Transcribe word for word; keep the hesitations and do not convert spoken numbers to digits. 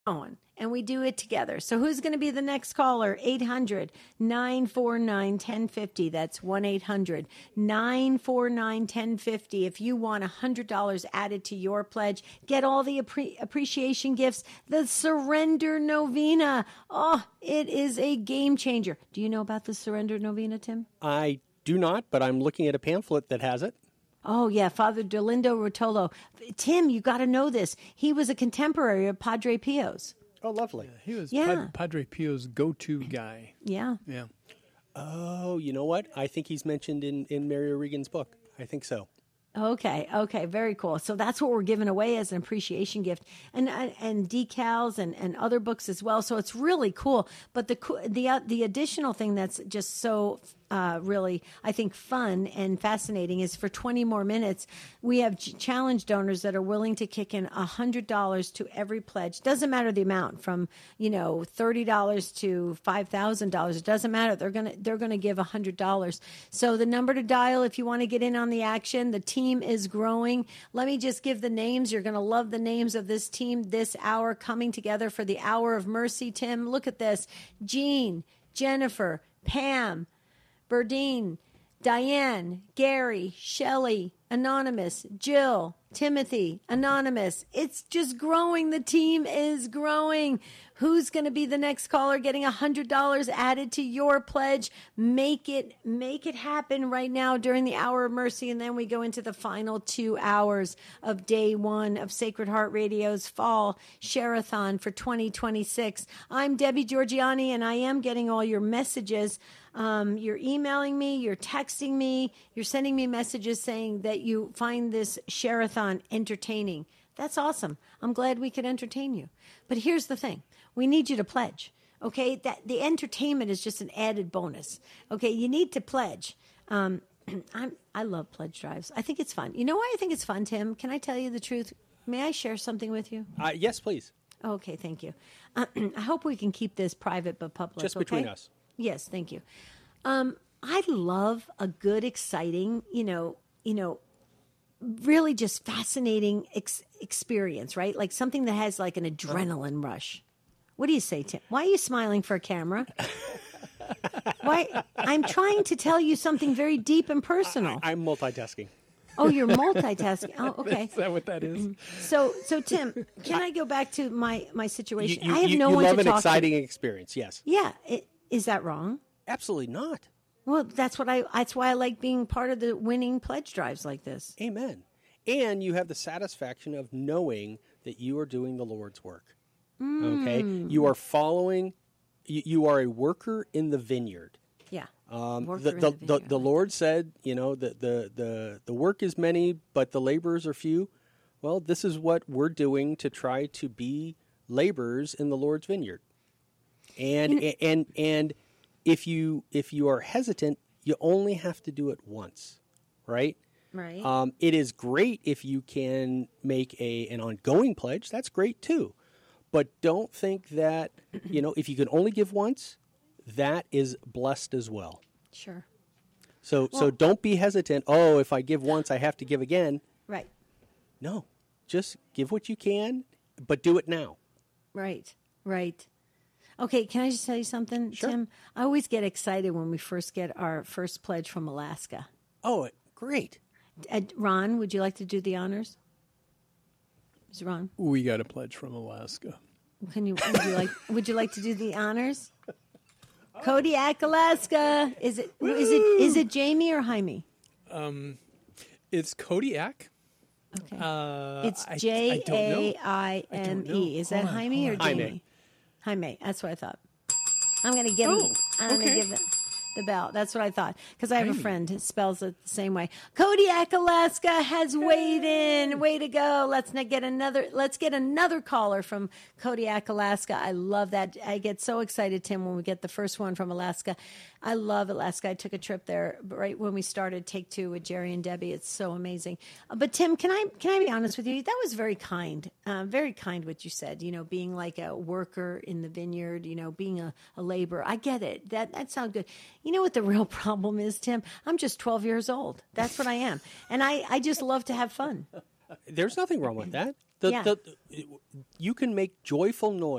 on and we do it together. So who's going to be the next caller? eight hundred, nine four nine, one zero five zero. That's one eight hundred, nine four nine, one zero five zero. If you want one hundred dollars added to your pledge, get all the appre- appreciation gifts. The Surrender Novena. Oh, it is a game changer. Do you know about the Surrender Novena, Tim? I do not, but I'm looking at a pamphlet that has it. Oh, yeah, Father Dolindo Rotolo. Tim, you got to know this. He was a contemporary of Padre Pio's. Oh, lovely. Yeah, he was yeah. Pad- Padre Pio's go-to guy. Yeah. Yeah. Oh, you know what? I think he's mentioned in, in Mary O'Regan's book. I think so. Okay, okay, very cool. So that's what we're giving away as an appreciation gift, and and decals and, and other books as well. So it's really cool. But the the uh, the additional thing that's just so uh, really, I think, fun and fascinating is for twenty more minutes, we have ch- challenge donors that are willing to kick in one hundred dollars to every pledge. Doesn't matter the amount, from, you know, thirty dollars to five thousand dollars. It doesn't matter. They're gonna they're gonna give one hundred dollars. So the number to dial if you want to get in on the action. The team is growing. Let me just give the names. You're going to love the names of this team this hour coming together for the Hour of Mercy. Tim, look at this. Jean, Jennifer, Pam, Berdine, Diane, Gary, Shelley, Anonymous, Jill, Timothy, Anonymous. It's just growing. The team is growing. Who's going to be the next caller getting one hundred dollars added to your pledge? Make it, make it happen right now during the Hour of Mercy. And then we go into the final two hours of day one of Sacred Heart Radio's Fall Share-a-thon for twenty twenty-six. I'm Debbie Georgianni, and I am getting all your messages. Um, you're emailing me, you're texting me, you're sending me messages saying that you find this Share-a-thon entertaining. That's awesome. I'm glad we could entertain you. But here's the thing. We need you to pledge. Okay? That the entertainment is just an added bonus. Okay? You need to pledge. Um, I'm, I love pledge drives. I think it's fun. You know why I think it's fun, Tim? Can I tell you the truth? May I share something with you? Uh, yes, please. Okay, thank you. Uh, I hope we can keep this private but public. Just between okay? us. Yes, thank you. Um, I love a good, exciting, you know, you know, really just fascinating ex- experience, right? Like something that has like an adrenaline rush. What do you say, Tim? Why are you smiling for a camera? Why? I'm trying to tell you something very deep and personal. I, I'm multitasking. Oh, you're multitasking. Oh, okay. Is that what that is? So, so Tim, can I go back to my, my situation? You, you, I have you, no you one love to an talk exciting to. experience, yes. Yeah. It, is that wrong? Absolutely not. Well, that's what I. That's why I like being part of the winning pledge drives like this. Amen. And you have the satisfaction of knowing that you are doing the Lord's work. Mm. Okay? You are following, you, you are a worker in the vineyard. Yeah. Um, Worker the, in the, the the, vineyard. the Lord said, you know, the, the, the, the work is many, but the laborers are few. Well, this is what we're doing to try to be laborers in the Lord's vineyard. And, You know- and, and if you, if you are hesitant, you only have to do it once, right? Right. Um, it is great if you can make a an ongoing pledge. That's great too. But don't think that, you know, if you can only give once, that is blessed as well. Sure. So Well- so don't be hesitant. Oh, if I give once, I have to give again. Right. No, just give what you can, but do it now. Right. Right. Okay, can I just tell you something, Sure. Tim? I always get excited when we first get our first pledge from Alaska. Oh, great. Uh, Ron, would you like to do the honors? Is Ron? We got a pledge from Alaska. Can you? Would you like? Would you like to do the honors? Kodiak, Alaska. Is it? Is it? Is it Jamie or Jaime? It's Kodiak. Okay. Uh, It's I- I J don't know. A I M E. Is that Hold on, Jaime or hold on. Jamie? Jaime. That's what I thought. I'm going to give him. Oh, I'm going to okay. give it the bell. That's what I thought, because I have a Jaime. friend who spells it the same way. Kodiak, Alaska has weighed in. Way to go! Let's not get another. Let's get another caller from Kodiak, Alaska. I love that. I get so excited, Tim, when we get the first one from Alaska. I love Alaska. I took a trip there right when we started Take Two with Jerry and Debbie. It's so amazing. Uh, But Tim, can I can I be honest with you? That was very kind, uh, very kind what you said. You know, being like a worker in the vineyard. You know, being a, a laborer. I get it. That that sounds good. You know what the real problem is, Tim? I'm just twelve years old. That's what I am, and I I just love to have fun. There's nothing wrong with that. The, Yeah. the, you can make joyful noise.